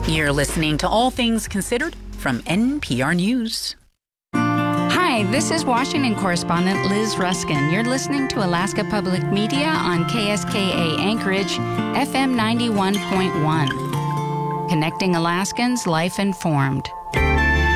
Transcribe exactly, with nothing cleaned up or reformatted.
You're listening to All Things Considered from N P R News. Hi, this is Washington correspondent Liz Ruskin. You're listening to Alaska Public Media on K S K A Anchorage, F M ninety-one point one. Connecting Alaskans, life informed.